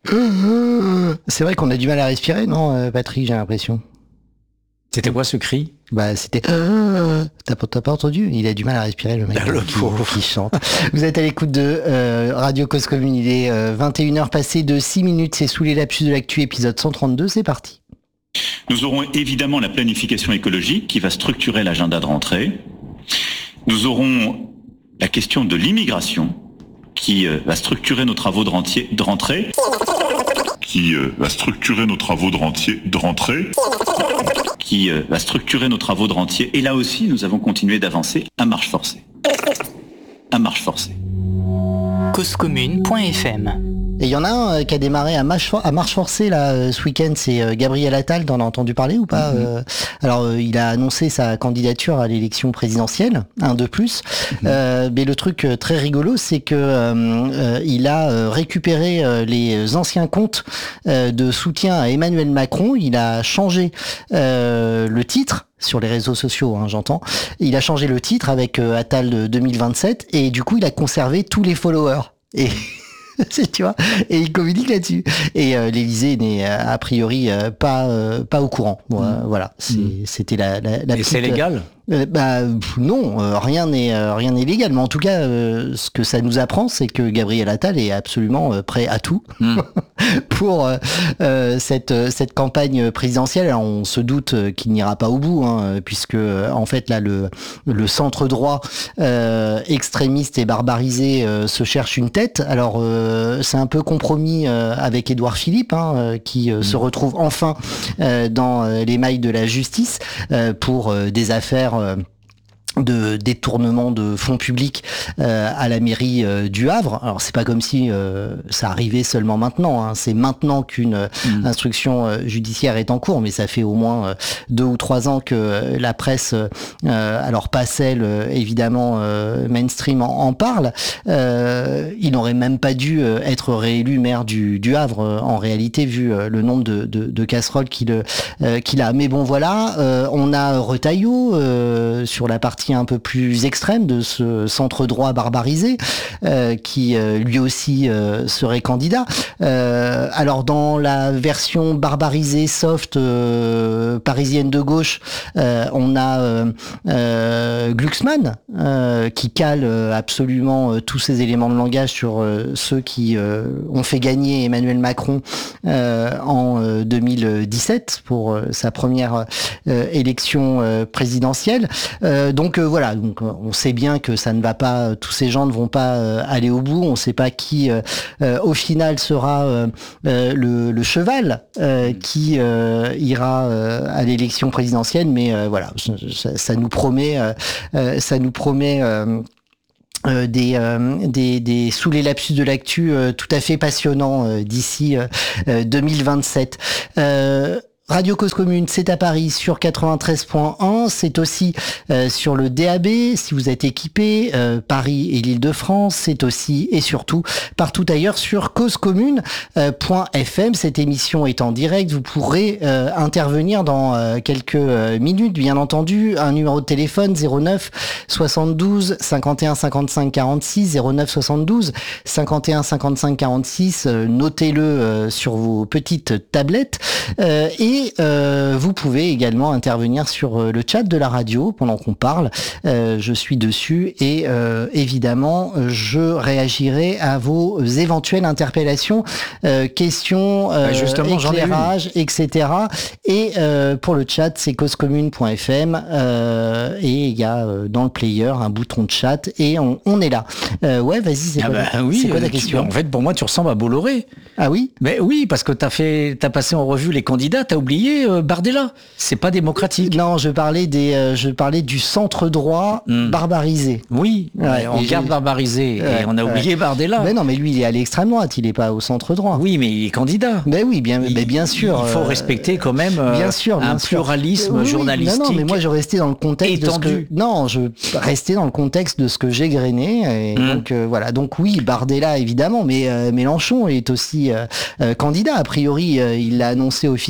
C'est vrai qu'on a du mal à respirer, non, Patrick, j'ai l'impression. C'était quoi ce cri ? C'était... T'as pas entendu ? Il a du mal à respirer, le mec. Le pauvre qui chante. Vous êtes à l'écoute de Radio Cause Commune. Il est 21h passé de 6 minutes. C'est Sous les lapsus de l'actu, épisode 132. C'est parti. Nous aurons évidemment la planification écologique qui va structurer l'agenda de rentrée. Nous aurons la question de l'immigration qui va structurer nos travaux de rentrée. Qui va structurer nos travaux de rentrée. Qui va structurer nos travaux de rentier. Et là aussi, nous avons continué d'avancer à marche forcée. Causecommune.fm. Et il y en a un qui a démarré à marche forcée là ce week-end, c'est Gabriel Attal. T'en as entendu parler ou pas? Alors il a annoncé sa candidature à l'élection présidentielle, un de plus. Mais le truc très rigolo, c'est que il a récupéré les anciens comptes de soutien à Emmanuel Macron. Il a changé le titre sur les réseaux sociaux, j'entends. Il a changé le titre avec Attal 2027 et du coup il a conservé tous les followers. Et tu vois, et il communique là-dessus. Et l'Élysée n'est a priori pas au courant. Voilà, c'était la et petite, c'est légal? Non, rien n'est légal. Mais en tout cas, ce que ça nous apprend, c'est que Gabriel Attal est absolument prêt à tout pour cette campagne présidentielle. Alors, on se doute qu'il n'ira pas au bout, puisque en fait là le centre droit extrémiste et barbarisé se cherche une tête. Alors c'est un peu compromis avec Édouard Philippe, qui se retrouve enfin dans les mailles de la justice pour des affaires de détournement de fonds publics à la mairie du Havre. Alors c'est pas comme si ça arrivait seulement maintenant, c'est maintenant qu'une instruction judiciaire est en cours, mais ça fait au moins 2 ou 3 ans que la presse, alors pas celle évidemment mainstream en parle. Il n'aurait même pas dû être réélu maire du Havre en réalité, vu le nombre de casseroles qu'il a. Mais bon voilà, on a Retailleau sur la partie un peu plus extrême de ce centre droit barbarisé qui lui aussi serait candidat. Alors dans la version barbarisée soft parisienne de gauche, on a Glucksmann qui cale absolument tous ces éléments de langage sur ceux qui ont fait gagner Emmanuel Macron en 2017 pour sa première élection présidentielle. Donc voilà, donc on sait bien que ça ne va pas, tous ces gens ne vont pas aller au bout. On ne sait pas qui au final sera le cheval qui ira à l'élection présidentielle, mais voilà, ça nous promet des sous les lapsus de l'actu tout à fait passionnants d'ici 2027. Radio Cause Commune, c'est à Paris sur 93.1, c'est aussi sur le DAB si vous êtes équipé, Paris et l'Île-de-France, c'est aussi et surtout partout ailleurs sur causecommune.fm. Cette émission est en direct, vous pourrez intervenir dans quelques minutes, bien entendu. Un numéro de téléphone 09 72 51 55 46, 09 72 51 55 46, notez-le sur vos petites tablettes et vous pouvez également intervenir sur le chat de la radio pendant qu'on parle. Je suis dessus et évidemment je réagirai à vos éventuelles interpellations, questions, justement, éclairages, etc. Et pour le chat, c'est causecommune.fm et il y a dans le player un bouton de chat et on est là. Ouais, vas-y, c'est quoi ta question? En fait, pour moi, tu ressembles à Bolloré. Ah oui? Mais oui, parce que t'as passé en revue les candidats, t'as oublié Bardella. C'est pas démocratique. Non, je parlais du centre droit barbarisé. Oui, ouais, on garde barbarisé et on a oublié Bardella. Mais non, mais lui, il est à l'extrême droite, il est pas au centre droit. Oui, mais il est candidat. Mais oui, bien sûr. Il faut respecter quand même bien sûr, un pluralisme journalistique. Non, mais moi, je restais dans le contexte étendu. je restais dans le contexte de ce que j'ai grainé. Et donc voilà. Donc oui, Bardella évidemment, mais Mélenchon est aussi candidat. A priori, il l'a annoncé officiellement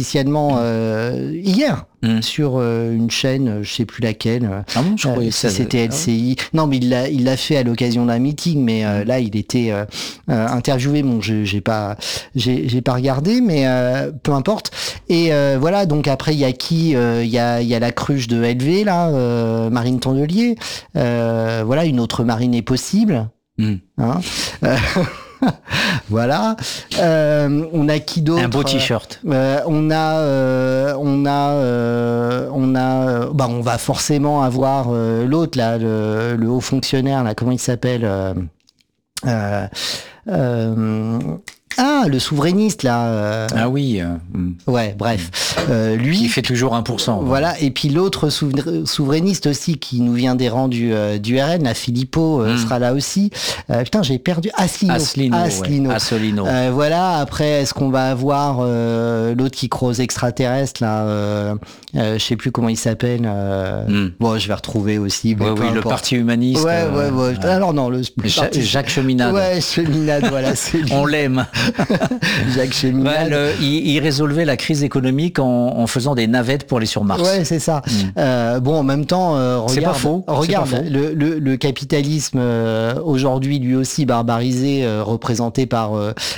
justement hier sur une chaîne, je sais plus laquelle. Ah bon, je croyais si c'était LCI. Non, mais il l'a fait à l'occasion d'un meeting, mais là il était interviewé. Bon, j'ai pas regardé, mais peu importe. Et voilà, donc après il y a qui il y a la cruche de LV là, Marine Tondelier. Voilà, une autre Marine est possible. Hein voilà. On a qui d'autre? Un beau t-shirt. On va forcément avoir l'autre là, le haut fonctionnaire là, comment il s'appelle? Le souverainiste là. Ah oui. Ouais, bref. Lui qui fait toujours 1%. Voilà. Et puis l'autre souverainiste aussi qui nous vient des rangs du RN, la Philippot, sera là aussi. Putain, j'ai perdu. Asselineau. Ouais. Voilà. Après, est-ce qu'on va avoir l'autre qui croise extraterrestre là? Je sais plus comment il s'appelle. Bon, je vais retrouver aussi. Mais oui, le Parti humaniste. Ouais. Alors non, Jacques Cheminade. Ouais, Cheminade. Voilà, c'est lui. On l'aime. Jacques Cheminade. Il résolvait la crise économique en faisant des navettes pour aller sur Mars. Ouais, c'est ça. Bon, en même temps, regarde, le capitalisme aujourd'hui, lui aussi barbarisé, représenté par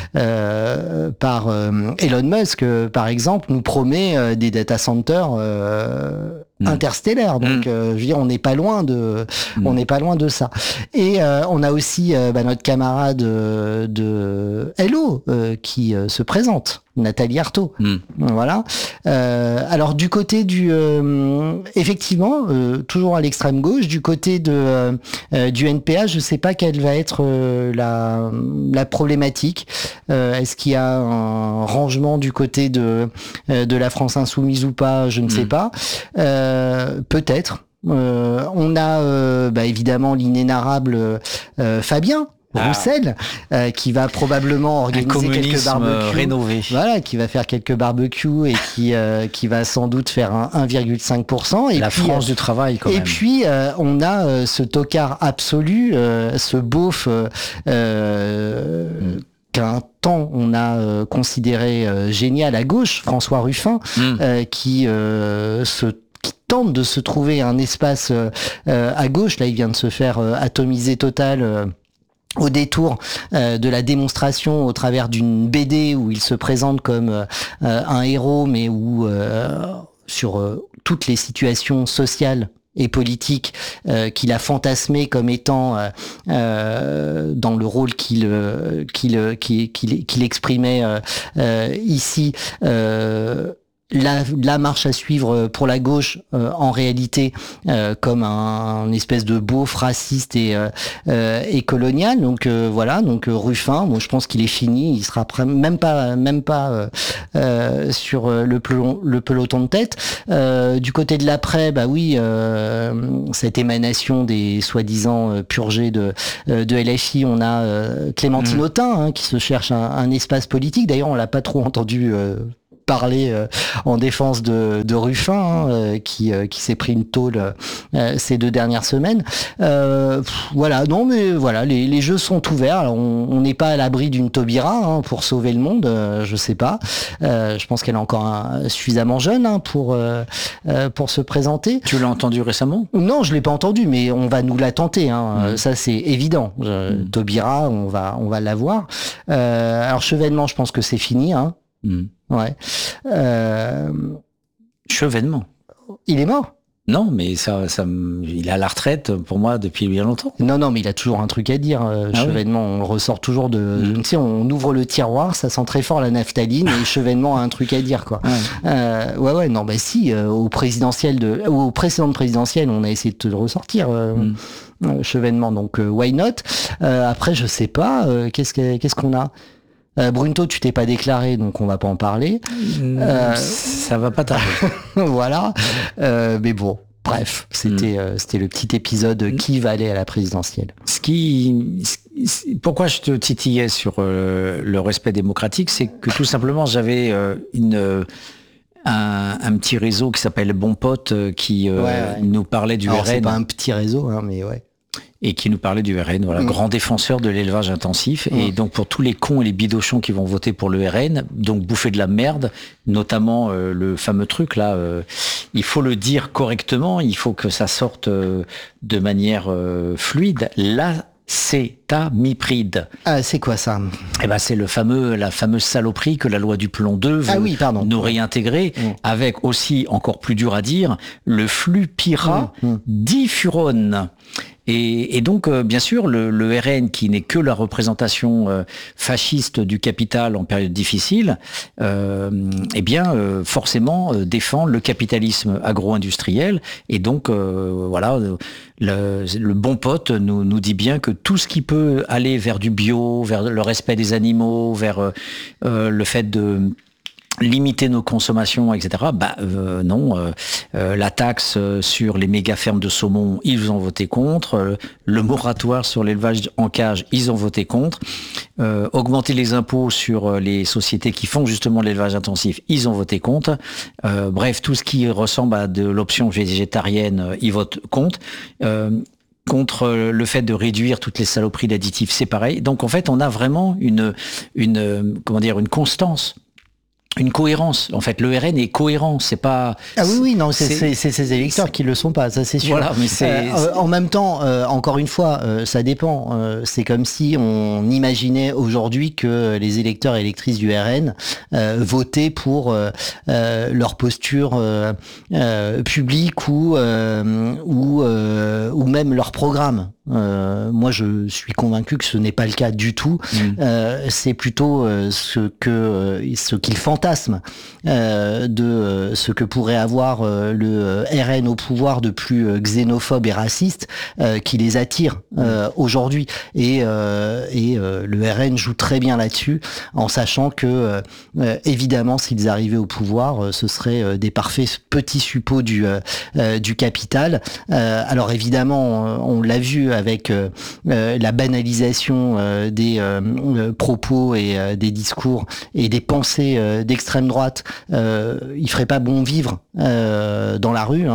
Elon Musk, par exemple, nous promet des data centers interstellaires. Donc, je veux dire, on n'est pas loin de ça. Et on a aussi notre camarade de Hello qui se présente. Nathalie Arthaud. Voilà. Alors du côté du effectivement toujours à l'extrême gauche, du côté de du NPA, je sais pas quelle va être la problématique. Est-ce qu'il y a un rangement du côté de la France insoumise ou pas? Je ne sais pas. Peut-être. On a évidemment l'inénarrable Fabien Roussel, qui va probablement organiser quelques barbecues rénovés. Voilà, qui va faire quelques barbecues et qui va sans doute faire un 1,5%. Et la puis, France du travail, quand même. Et puis, on a ce tocard absolu, ce beauf qu'un temps on a considéré génial à gauche, François Ruffin, qui tente de se trouver un espace à gauche. Là, il vient de se faire atomiser total au détour de la démonstration au travers d'une BD où il se présente comme un héros, mais où sur toutes les situations sociales et politiques qu'il a fantasmé comme étant dans le rôle qu'il exprimait ici. La marche à suivre pour la gauche en réalité comme un espèce de beauf raciste et colonial. Donc voilà, donc Ruffin, moi je pense qu'il est fini, il sera même pas sur le peloton de tête. Du côté de l'après, cette émanation des soi-disant purgés de LFI, on a Clémentine Autain qui se cherche un espace politique. D'ailleurs, on l'a pas trop entendu parler en défense de Ruffin, qui s'est pris une tôle ces 2 dernières semaines. Voilà, non mais voilà, les jeux sont ouverts. Alors, on n'est pas à l'abri d'une Taubira pour sauver le monde, je sais pas. Je pense qu'elle est encore suffisamment jeune pour se présenter. Tu l'as entendu récemment? Non, je l'ai pas entendu, mais on va nous la tenter. Ça c'est évident. Taubira, on va l'avoir. Alors Chevènement, je pense que c'est fini. Ouais. Chevènement. Il est mort? Non, mais il est à la retraite pour moi depuis bien longtemps. Non, mais il a toujours un truc à dire. Chevènement, on le ressort toujours de. Tu sais, on ouvre le tiroir, ça sent très fort la naphtaline et Chevènement a un truc à dire, quoi. Ouais, non, si, au précédentes présidentielles, on a essayé de te le ressortir. Chevènement, donc why not? Après, je sais pas. Qu'est-ce qu'on a? Brunto, tu t'es pas déclaré, donc on va pas en parler. Ça va pas tarder. Voilà. Mais bon, bref, c'était le petit épisode qui va aller à la présidentielle. Pourquoi je te titillais sur le respect démocratique, c'est que tout simplement j'avais un petit réseau qui s'appelle Bon Pote qui nous parlait du RN. C'est pas un petit réseau, mais ouais. et qui nous parlait du RN, voilà, grand défenseur de l'élevage intensif. Et donc pour tous les cons et les bidochons qui vont voter pour le RN, donc bouffer de la merde, notamment le fameux truc là, il faut le dire correctement, il faut que ça sorte de manière fluide. L'acétamipride. Ah, c'est quoi ça? Eh ben, c'est la fameuse saloperie que la loi du plomb 2 veut nous réintégrer, avec aussi, encore plus dur à dire, le flupyradifurone. Et donc, bien sûr, le RN, qui n'est que la représentation fasciste du capital en période difficile, forcément défend le capitalisme agro-industriel. Et donc, le bon pote nous dit bien que tout ce qui peut aller vers du bio, vers le respect des animaux, vers le fait de limiter nos consommations, etc. Non. La taxe sur les méga fermes de saumon, ils ont voté contre. Le moratoire sur l'élevage en cage, ils ont voté contre. Augmenter les impôts sur les sociétés qui font justement l'élevage intensif, ils ont voté contre. Bref, tout ce qui ressemble à de l'option végétarienne, ils votent contre. Contre le fait de réduire toutes les saloperies d'additifs, c'est pareil. Donc en fait, on a vraiment une constance. Une cohérence. En fait, le RN est cohérent. C'est pas. Ah oui, non, c'est ces électeurs qui le sont pas, ça c'est sûr. Voilà, mais en même temps, encore une fois, ça dépend. C'est comme si on imaginait aujourd'hui que les électeurs et électrices du RN votaient pour leur posture publique ou même leur programme. Moi, je suis convaincu que ce n'est pas le cas du tout. C'est plutôt ce qu'ils fantasment de ce que pourrait avoir le RN au pouvoir de plus xénophobe et raciste qui les attire aujourd'hui. Et le RN joue très bien là-dessus, en sachant que évidemment, s'ils arrivaient au pouvoir, ce seraient des parfaits petits suppôts du capital. Alors évidemment, on l'a vu avec la banalisation des propos et des discours et des pensées d'extrême droite, il ferait pas bon vivre dans la rue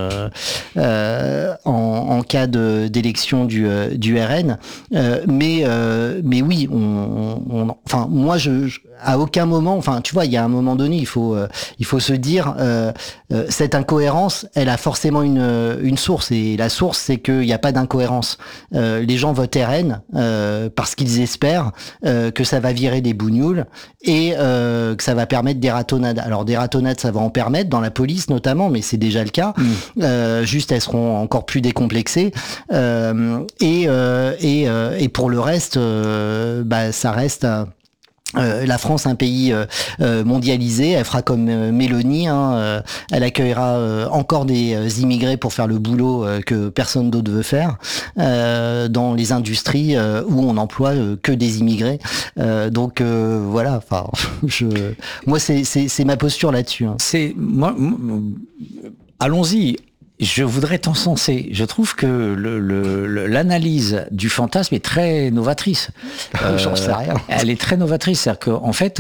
en cas d'élection du RN. Mais oui, enfin moi à aucun moment, enfin tu vois, il y a un moment donné, il faut se dire cette incohérence, elle a forcément une source, et la source c'est qu'il n'y a pas d'incohérence. Les gens votent RN parce qu'ils espèrent que ça va virer des bougnoules et que ça va permettre des ratonnades. Alors des ratonnades, ça va en permettre dans la police notamment, mais c'est déjà le cas. Juste, elles seront encore plus décomplexées. Et pour le reste, ça reste la France, un pays mondialisé, elle fera comme Mélanie, elle accueillera encore des immigrés pour faire le boulot que personne d'autre veut faire dans les industries où on emploie que des immigrés. Donc voilà, enfin, moi c'est ma posture là-dessus. C'est moi, allons-y. Je voudrais t'encenser. Je trouve que l'analyse du fantasme est très novatrice. J'en sais rien. Elle est très novatrice. C'est-à-dire qu'en fait,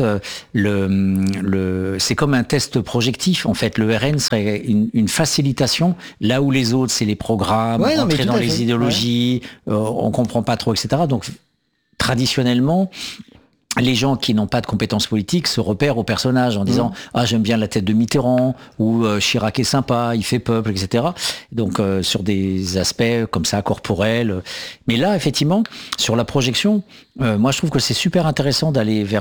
c'est comme un test projectif. En fait, le RN serait une facilitation, là où les autres, c'est les programmes, entrer dans les idéologies, on comprend pas trop, etc. Donc, traditionnellement, les gens qui n'ont pas de compétences politiques se repèrent au personnage en disant j'aime bien la tête de Mitterrand, ou Chirac est sympa, il fait peuple, etc. Donc sur des aspects comme ça corporels. Mais là, effectivement, sur la projection, moi je trouve que c'est super intéressant d'aller vers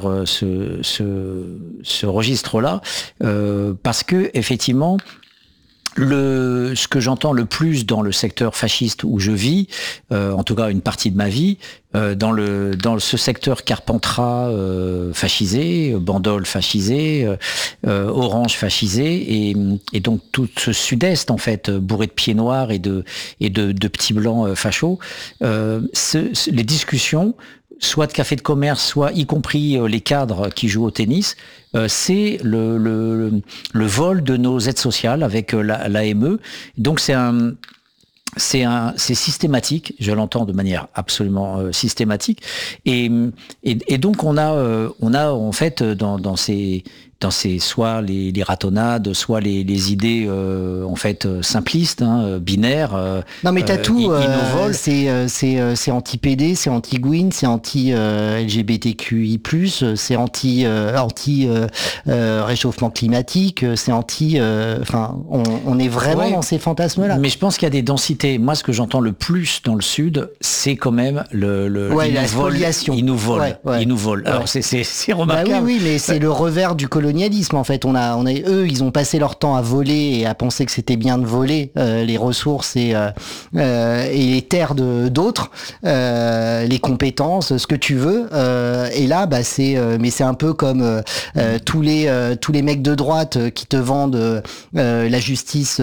ce registre-là, parce que effectivement, ce que j'entends le plus dans le secteur fasciste où je vis, en tout cas une partie de ma vie, dans ce secteur Carpentras fascisé, Bandol fascisé, Orange fascisé, et donc tout ce sud-est en fait bourré de pieds noirs et de petits blancs fachos, les discussions, soit de café de commerce, soit y compris les cadres qui jouent au tennis, c'est le vol de nos aides sociales avec l'AME. Donc c'est systématique, je l'entends de manière absolument systématique, et donc on a en fait dans ces soit les ratonnades, soit les idées en fait simplistes, binaires. Non mais t'as tout. C'est anti-PD, c'est anti-Gwyn, c'est anti-LGBTQI+, c'est anti réchauffement climatique, c'est anti. Enfin, on est vraiment dans ces fantasmes-là. Mais je pense qu'il y a des densités. Moi, ce que j'entends le plus dans le Sud, c'est quand même la spoliation. Ils nous volent. Ils nous volent. Alors c'est remarquable. Bah oui, mais c'est le revers du colonialisme en fait. Eux, ils ont passé leur temps à voler et à penser que c'était bien de voler les ressources et les terres d'autres, les compétences, ce que tu veux. Et là, bah mais c'est un peu comme tous les mecs de droite qui te vendent la justice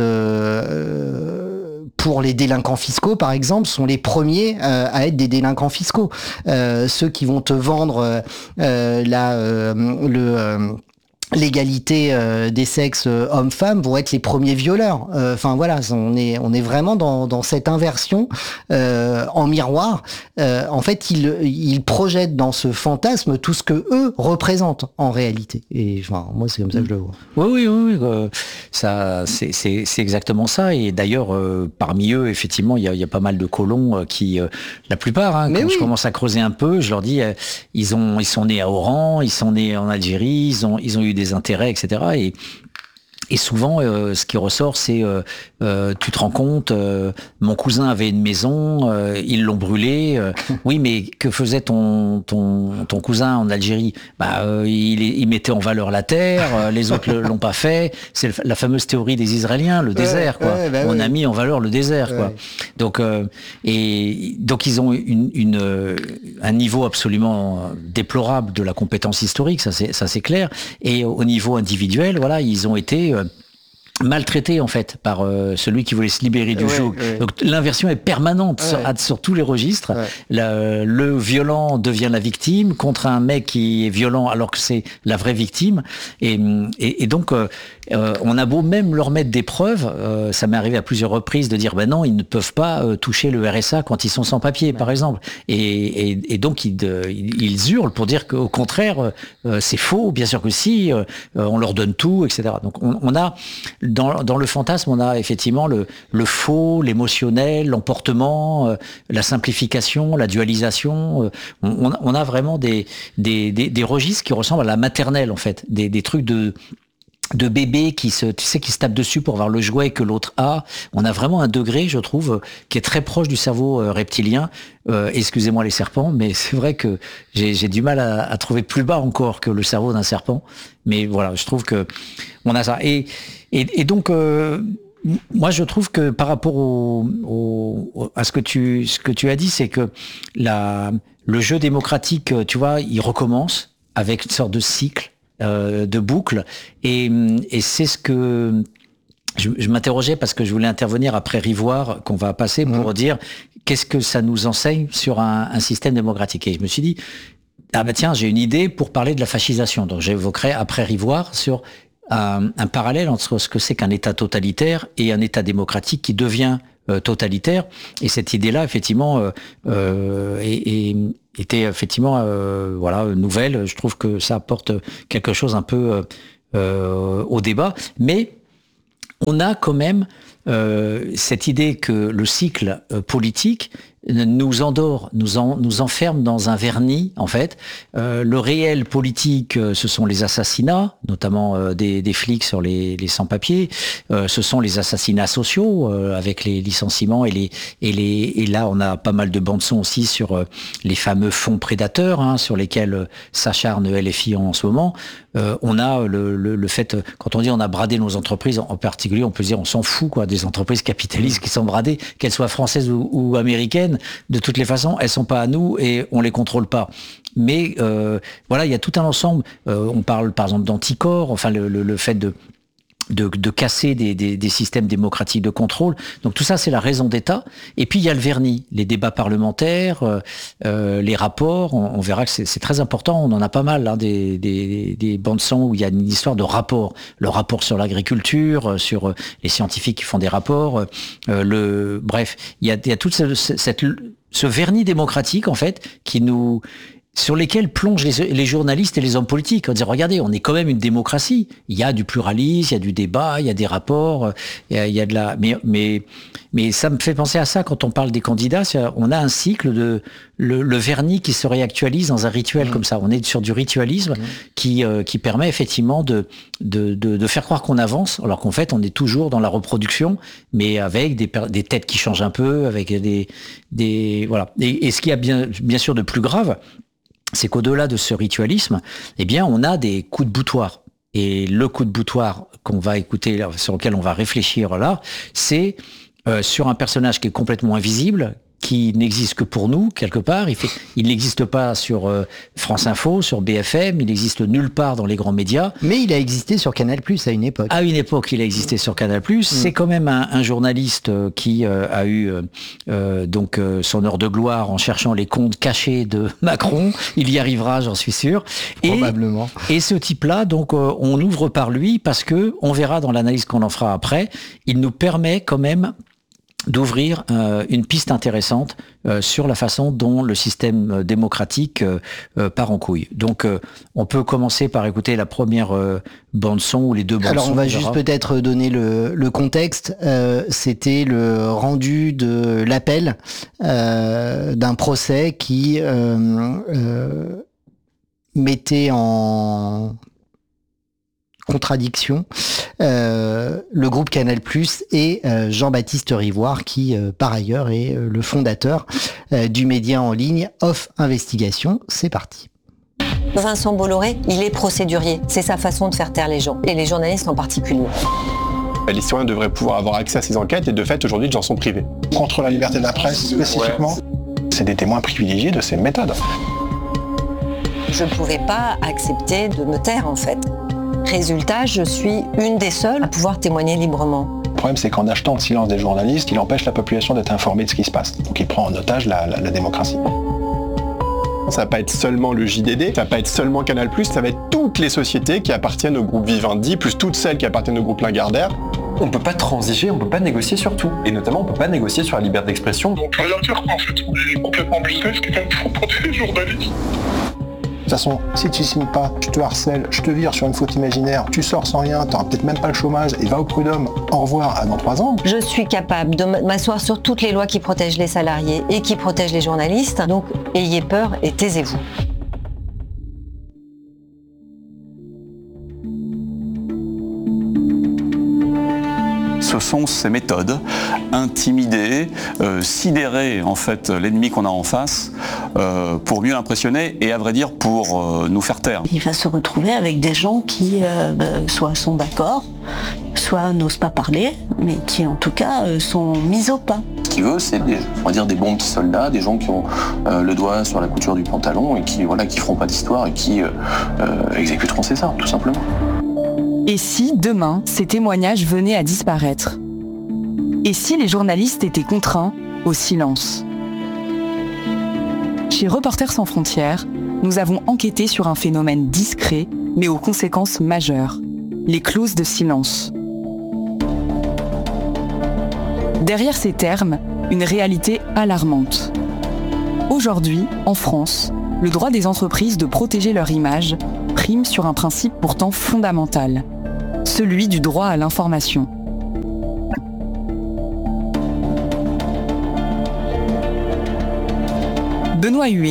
pour les délinquants fiscaux, par exemple, sont les premiers à être des délinquants fiscaux. Ceux qui vont te vendre l'égalité des sexes hommes-femmes vont être les premiers violeurs. Enfin voilà, on est vraiment dans cette inversion en miroir. En fait, ils projettent dans ce fantasme tout ce que eux représentent en réalité. Et enfin, moi, c'est comme ça que je le vois. Oui, ça, c'est exactement ça. Et d'ailleurs, parmi eux, effectivement, il y a pas mal de colons qui, la plupart, quand je commence à creuser un peu, je leur dis, ils sont nés à Oran, ils sont nés en Algérie, ils ont eu des intérêts, etc. Et souvent, ce qui ressort, c'est tu te rends compte, mon cousin avait une maison, ils l'ont brûlée. Oui, mais que faisait ton cousin en Algérie ? Il mettait en valeur la terre, les autres l'ont pas fait. C'est la fameuse théorie des Israéliens, le désert, quoi. On a mis en valeur le désert, quoi. Donc ils ont un niveau absolument déplorable de la compétence historique, ça c'est clair. Et au niveau individuel, voilà, ils ont été maltraité en fait par celui qui voulait se libérer du joug. Donc l'inversion est permanente sur tous les registres. Le violent devient la victime contre un mec qui est violent alors que c'est la vraie victime. Et donc on a beau même leur mettre des preuves, ça m'est arrivé à plusieurs reprises de dire non, ils ne peuvent pas toucher le RSA quand ils sont sans papier, par exemple. Et donc ils hurlent pour dire qu'au contraire c'est faux, bien sûr que si, on leur donne tout, etc. Donc on a dans le fantasme, on a effectivement le faux, l'émotionnel, l'emportement, la simplification, la dualisation. On a vraiment des registres qui ressemblent à la maternelle, en fait. Des trucs de bébés qui se tapent dessus pour voir le jouet que l'autre a. On a vraiment un degré, je trouve, qui est très proche du cerveau reptilien. Excusez-moi les serpents, mais c'est vrai que j'ai du mal à trouver plus bas encore que le cerveau d'un serpent. Mais voilà, je trouve que on a ça. Et donc, moi, je trouve que par rapport à ce que tu as dit, c'est que le jeu démocratique, tu vois, il recommence avec une sorte de cycle, de boucle. Et c'est ce que je m'interrogeais parce que je voulais intervenir après Rivoire, qu'on va passer pour dire qu'est-ce que ça nous enseigne sur un système démocratique. Et je me suis dit, tiens, j'ai une idée pour parler de la fascisation. Donc j'évoquerai après Rivoire sur un parallèle entre ce que c'est qu'un État totalitaire et un État démocratique qui devient totalitaire. Et cette idée-là, effectivement, était effectivement nouvelle. Je trouve que ça apporte quelque chose un peu au débat. Mais on a quand même cette idée que le cycle politique nous endort, nous enferme dans un vernis, en fait. Le réel politique, ce sont les assassinats, notamment des flics sur les sans-papiers. Ce sont les assassinats sociaux, avec les licenciements et là, on a pas mal de bandes-son aussi sur les fameux fonds prédateurs, sur lesquels s'acharne LFI en ce moment. On a le fait, quand on dit on a bradé nos entreprises, en particulier, on peut dire on s'en fout, quoi, des entreprises capitalistes qui sont bradées, qu'elles soient françaises ou américaines. De toutes les façons, elles sont pas à nous et on les contrôle pas. Mais voilà, il y a tout un ensemble. On parle par exemple d'anticorps, enfin le fait de casser des systèmes démocratiques de contrôle. Donc tout ça, c'est la raison d'État. Et puis il y a le vernis, les débats parlementaires, les rapports. On verra que c'est très important. On en a pas mal, des bandes-son où il y a une histoire de rapport. Le rapport sur l'agriculture, sur les scientifiques qui font des rapports. Bref, il y a toute ce vernis démocratique en fait qui nous sur lesquels plongent les journalistes et les hommes politiques. On dit, regardez, on est quand même une démocratie. Il y a du pluralisme, il y a du débat, il y a des rapports, il y a de la... Mais ça me fait penser à ça quand on parle des candidats. On a un cycle de... Le vernis qui se réactualise dans un rituel comme ça. On est sur du ritualisme qui permet effectivement de faire croire qu'on avance, alors qu'en fait, on est toujours dans la reproduction, mais avec des têtes qui changent un peu, avec des voilà. Et ce qu'il y a bien sûr de plus grave, c'est qu'au-delà de ce ritualisme, eh bien, on a des coups de boutoir. Et le coup de boutoir qu'on va écouter, sur lequel on va réfléchir là, c'est sur un personnage qui est complètement invisible, qui n'existe que pour nous, quelque part. Il n'existe pas sur France Info, sur BFM, il n'existe nulle part dans les grands médias. Mais il a existé sur Canal+, à une époque. À une époque, il a existé sur Canal+. C'est quand même un journaliste qui a eu donc son heure de gloire en cherchant les comptes cachés de Macron. Il y arrivera, j'en suis sûr. Probablement. Et ce type-là, donc, on ouvre par lui parce que, on verra dans l'analyse qu'on en fera après, il nous permet quand même d'ouvrir une piste intéressante sur la façon dont le système démocratique part en couille. Donc, on peut commencer par écouter la première bande-son ou les deux bandes-son. Alors, on va juste peut-être donner le contexte. C'était le rendu de l'appel d'un procès qui mettait en contradiction le groupe Canal+ et Jean-Baptiste Rivoire qui par ailleurs est le fondateur du média en ligne Off Investigation. C'est parti. Vincent Bolloré, il est procédurier. C'est sa façon de faire taire les gens, et les journalistes en particulier. Les citoyens devraient pouvoir avoir accès à ces enquêtes et de fait aujourd'hui ils en sont privés. Contre la liberté de la presse spécifiquement, c'est des témoins privilégiés de ces méthodes. Je ne pouvais pas accepter de me taire en fait. Résultat, je suis une des seules à pouvoir témoigner librement. Le problème, c'est qu'en achetant le silence des journalistes, il empêche la population d'être informée de ce qui se passe. Donc il prend en otage la démocratie. Ça va pas être seulement le JDD, ça va pas être seulement Canal+, ça va être toutes les sociétés qui appartiennent au groupe Vivendi, plus toutes celles qui appartiennent au groupe Lagardère. On peut pas transiger, on peut pas négocier sur tout. Et notamment, on peut pas négocier sur la liberté d'expression. Donc rien dire en fait, on est complètement blindé, ce qui est un faux pour des journalistes. De toute façon, si tu signes pas, je te harcèle, je te vire sur une faute imaginaire, tu sors sans rien, t'auras peut-être même pas le chômage et va au prud'homme, au revoir, à dans 3 ans. Je suis capable de m'asseoir sur toutes les lois qui protègent les salariés et qui protègent les journalistes, donc ayez peur et taisez-vous. Ce sont ces méthodes, intimider, sidérer en fait l'ennemi qu'on a en face pour mieux l'impressionner et à vrai dire pour nous faire taire. Il va se retrouver avec des gens qui soit sont d'accord, soit n'osent pas parler, mais qui en tout cas sont mis au pas. Ce qu'il veut, c'est des bons petits soldats, des gens qui ont le doigt sur la couture du pantalon et qui feront pas d'histoire et qui exécuteront ses ordres, tout simplement. Et si, demain, ces témoignages venaient à disparaître ? Et si les journalistes étaient contraints au silence ? Chez Reporters sans frontières, nous avons enquêté sur un phénomène discret, mais aux conséquences majeures, les clauses de silence. Derrière ces termes, une réalité alarmante. Aujourd'hui, en France, le droit des entreprises de protéger leur image prime sur un principe pourtant fondamental, celui du droit à l'information. Benoît Huet